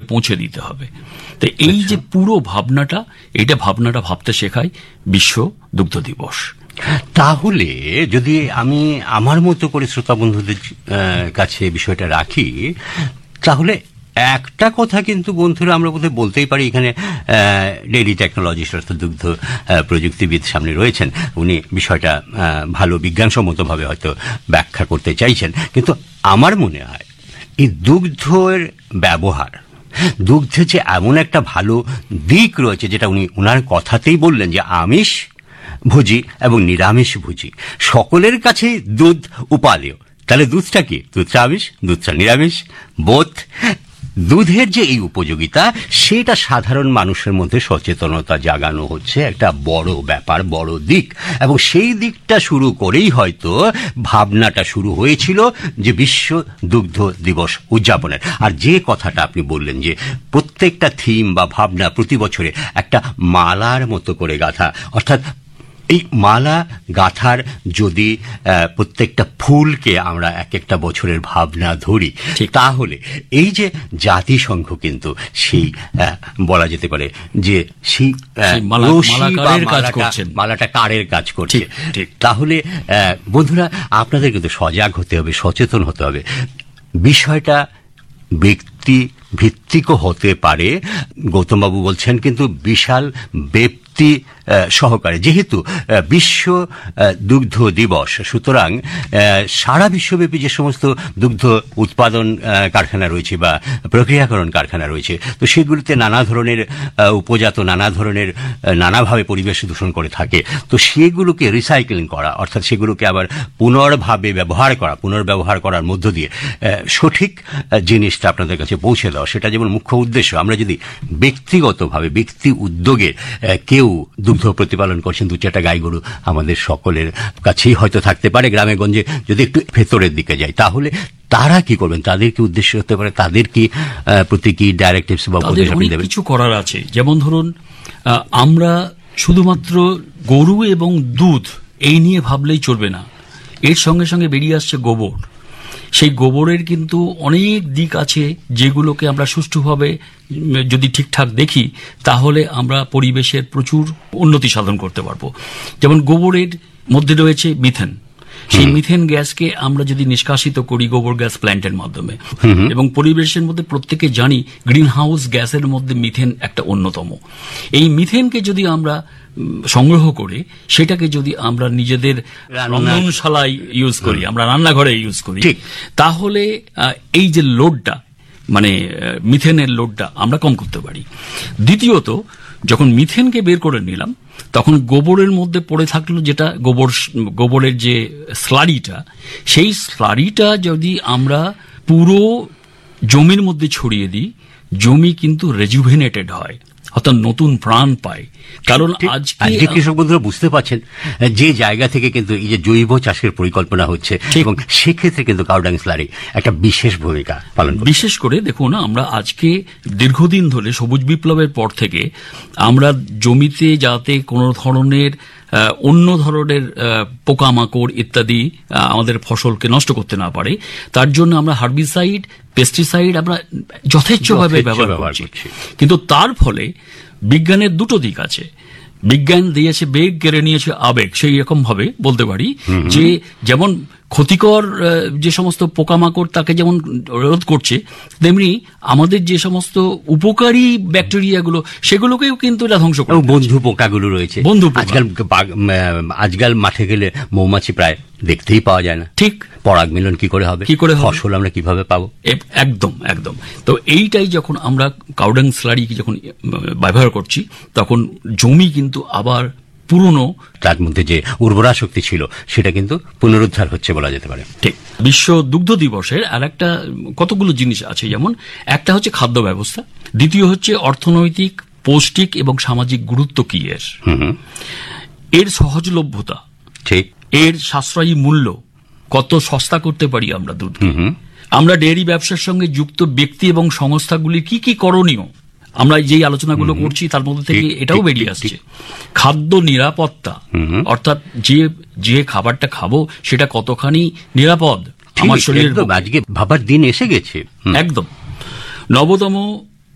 পৌঁছে দিতে হবে। তো এই যে পুরো ভাবনাটা, এটা ভাবনাটা ভাবতে শেখায় বিশ্ব দুগ্ধ দিবস। তাহলে যদি আমি আমার মতো করে শ্রোতা বন্ধুদের কাছে বিষয়টা রাখি, তাহলে একটা কথা কিন্তু বন্ধুরা আমরা বোধহয় বলতেই পারি, এখানে ডেইরি টেকনোলজিস্ট অর্থাৎ দুগ্ধ প্রযুক্তিবিদ সামনে রয়েছেন, উনি বিষয়টা ভালো বিজ্ঞানসম্মতভাবে হয়তো ব্যাখ্যা করতে চাইছেন। কিন্তু আমার মনে হয় এই দুগ্ধের ব্যবহার, দুগ্ধে যে এমন একটা ভালো দিক রয়েছে যেটা উনি ওনার কথাতেই বললেন যে আমিষ ভোজী এবং নিরামিষ ভোজী সকলের কাছেই দুধ উপাদেয়। তাহলে দুধটা কি? দুধটা আমিষ, দুধটা নিরামিষ, বোধ। দুধের যে এই উপযোগিতা, সেটা সাধারণ মানুষের মধ্যে সচেতনতা জাগানো হচ্ছে একটা বড় ব্যাপার, বড় দিক। এবং সেই দিকটা শুরু করেই হয়তো ভাবনাটা শুরু হয়েছিল যে বিশ্ব দুগ্ধ দিবস উদযাপনের। আর যে কথাটা আপনি বললেন যে প্রত্যেকটা থিম বা ভাবনা প্রতি বছরে একটা মালার মতো করে গাঁথা, অর্থাৎ এই মালা গাঁথার যদি প্রত্যেকটা ফুলকে আমরা এক একটা বছরের ভাবনা ধরি, তাহলে এই যে জাতিসংঘ কিন্তু সেই বলা যেতে পারে যে সেই মালাটা কারের কাজ করছে। তাহলে বন্ধুরা, আপনাদের কিন্তু সজাগ হতে হবে, সচেতন হতে হবে। বিষয়টা ব্যক্তি ভিত্তিকও হতে পারে। গৌতমবাবু বলছেন কিন্তু বিশাল ব্যক্তি সহকারে, যেহেতু বিশ্ব দুগ্ধ দিবস, সুতরাং সারা বিশ্বব্যাপী যে সমস্ত দুগ্ধ উৎপাদন কারখানা রয়েছে বা প্রক্রিয়াকরণ কারখানা রয়েছে, তো সেগুলিতে নানা ধরনের উপজাত, নানা ধরনের নানাভাবে পরিবেশ দূষণ করে থাকে। তো সেগুলোকে রিসাইক্লিং করা, অর্থাৎ সেগুলোকে আবার পুনর্ব্যবহার করার মধ্য দিয়ে সঠিক জিনিসটা আপনাদের কাছে পৌঁছে দেওয়া, সেটা যেমন মুখ্য উদ্দেশ্য। আমরা যদি ব্যক্তিগতভাবে, ব্যক্তি উদ্যোগে কেউ দুগ্ধ প্রতিপালন করছেন, দু চারটা গাই গরু আমাদের সকলের কাছেই হয়তো থাকতে পারে, গ্রামে গঞ্জে যদি একটু ভেতরের দিকে যাই, তাহলে তারা কি করবেন? তাদের কি উদ্দেশ্য হতে পারে? তাদের কি প্রতি কি ডাইরেক্টিভস বা উপদেশ আপনি দেবেন? কিছু করার আছে। যেমন ধরুন, আমরা শুধুমাত্র গরু এবং দুধ এই নিয়ে ভাবলেই চলবে না। এর সঙ্গে সঙ্গে বেরিয়ে আসছে গোবর। সেই গোবরের কিন্তু অনেক দিক আছে, যেগুলোকে আমরা সুষ্ঠুভাবে যদি ঠিকঠাক দেখি, তাহলে আমরা পরিবেশের প্রচুর উন্নতি সাধন করতে পারবো। যেমন গোবরের মধ্যে রয়েছে মিথেন। সেই মিথেন গ্যাসকে আমরা যদি নিষ্কাশিত করি গোবর গ্যাস প্ল্যান্টের মাধ্যমে, এবং পরিবেশের মধ্যে প্রত্যেকে জানি গ্রিন হাউস গ্যাসের মধ্যে মিথেন একটা অন্যতম। এই মিথেনকে যদি আমরা সংগ্রহ করে সেটাকে যদি আমরা নিজেদের রন্ধনশালায় ইউজ করি, আমরা রান্নাঘরে ইউজ করি, তাহলে এই যে লোডটা, মানে মিথেনের লোডটা আমরা কম করতে পারি। দ্বিতীয়ত, যখন মিথেনকে বের করে নিলাম, তখন গোবরের মধ্যে পড়ে থাকলো যেটা গোবরের যে স্লারিটা, সেই স্লারিটা যদি আমরা পুরো জমির মধ্যে ছড়িয়ে দিই, জমি কিন্তু রেজুভেনেটেড হয়, অর্থাৎ নতুন প্রাণ পায়। কারণ আজকে কৃষক বন্ধুরা বুঝতে পারছেন যে জায়গা থেকে কিন্তু এই যে জৈব চাষের পরিকল্পনা হচ্ছে, এবং সেক্ষেত্রে কিন্তু কাউডাং স্লারি একটা বিশেষ ভূমিকা পালন করে। বিশেষ করে দেখুন, আমরা আজকে দীর্ঘদিন ধরে সবুজ বিপ্লবের পর থেকে আমরা জমিতে যাতে কোনো ধরনের অন্য ধরনের পোকামাকড় ইত্যাদি আমাদের ফসলকে নষ্ট করতে না পারে, তার জন্য আমরা হার্বিসাইড, পেস্টিসাইড আমরা যথেচ্ছভাবে ব্যবহার করছি। কিন্তু তার ফলে বিজ্ঞানের দুটো দিক আছে। বিজ্ঞান দিয়েছে বেগ, কেড়ে নিয়েছে আবেগ। সেই রকম ভাবে বলতে পারি যে যেমন ক্ষতিকর যে সমস্ত পোকামাকড় তাকে যেমন রোধ করছে, তেমনি আমাদের যে সমস্ত উপকারী ব্যাকটেরিয়াগুলো সেগুলোকেও কিন্তু এটা ধ্বংস করে। বন্ধু পোকাগুলো রয়েছে, আজকাল মাঠে গেলে মৌমাছি প্রায় দেখতেই পাওয়া যায় না। ঠিক, পরাগ মিলন কি করে হবে? ফসল আমরা কিভাবে পাবো? একদম একদম। তো এইটাই যখন আমরা কাউডাং স্লারি যখন ব্যবহার করছি, তখন জমি কিন্তু আবার পুরনো, তার মধ্যে যে উর্বরা শক্তি ছিল সেটা কিন্তু পুনরুদ্ধার হচ্ছে বলা যেতে পারে। ঠিক। বিশ্ব দুগ্ধ দিবসের আর একটা কতগুলো জিনিস আছে, যেমন একটা হচ্ছে খাদ্য ব্যবস্থা, দ্বিতীয় হচ্ছে অর্থনৈতিক, পৌষ্টিক এবং সামাজিক গুরুত্ব কি এর সহজলভ্যতা, ঠিক, এর সাশ্রয়ী মূল্য, কত সস্তা করতে পারি আমরা দুধ। আমরা ডেয়ারি ব্যবসার সঙ্গে যুক্ত ব্যক্তি এবং সংস্থাগুলি কি কি করণীয়, আমরা যেই আলোচনাগুলো করছি তার মধ্যে থেকে এটাও বেরিয়ে আসছে। খাদ্য নিরাপত্তা, অর্থাৎ যে খাবারটা খাবো সেটা কতখানি নিরাপদ আমার শরীরের, আজকে ভাবার দিন এসে গেছে। একদম। নবতম